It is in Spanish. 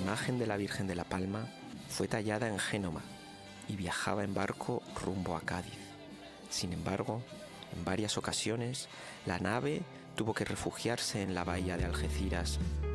imagen de la Virgen de la Palma fue tallada en Génova y viajaba en barco rumbo a Cádiz. Sin embargo, en varias ocasiones, la nave tuvo que refugiarse en la bahía de Algeciras